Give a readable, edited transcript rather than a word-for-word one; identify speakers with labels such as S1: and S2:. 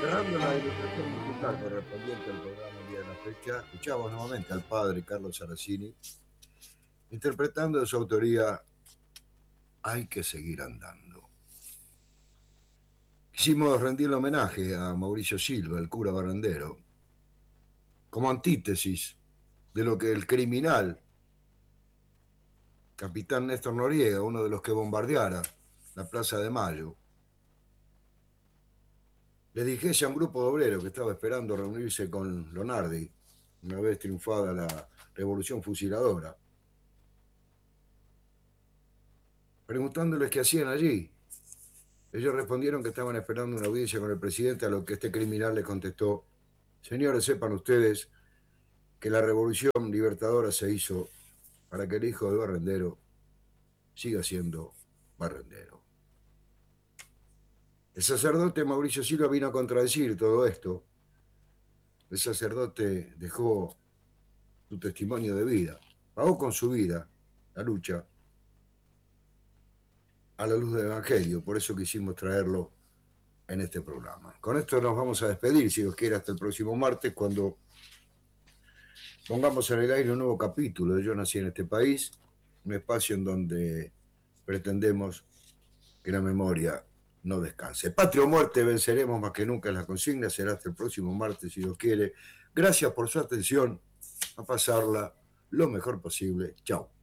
S1: Cerrando la ilustración musical correspondiente al programa el día de la fecha, escuchamos nuevamente al padre Carlos Saracini interpretando de su autoría Hay que seguir andando. Quisimos rendirle homenaje a Mauricio Silva, el cura barrendero, como antítesis de lo que el criminal capitán Néstor Noriega, uno de los que bombardeara la Plaza de Mayo, le dijese a un grupo de obreros que estaba esperando reunirse con Lonardi, una vez triunfada la revolución fusiladora, preguntándoles qué hacían allí. Ellos respondieron que estaban esperando una audiencia con el presidente, a lo que este criminal les contestó: señores, sepan ustedes que la revolución libertadora se hizo para que el hijo del barrendero siga siendo barrendero. El sacerdote Mauricio Silva vino a contradecir todo esto. El sacerdote dejó su testimonio de vida, pagó con su vida la lucha a la luz del Evangelio, por eso quisimos traerlo en este programa. Con esto nos vamos a despedir, si Dios quiere, hasta el próximo martes, cuando pongamos en el aire un nuevo capítulo de Yo nací en este país, un espacio en donde pretendemos que la memoria no descanse. Patria o muerte, venceremos más que nunca en la consigna. Será hasta el próximo martes, si Dios quiere. Gracias por su atención, a pasarla lo mejor posible. Chao.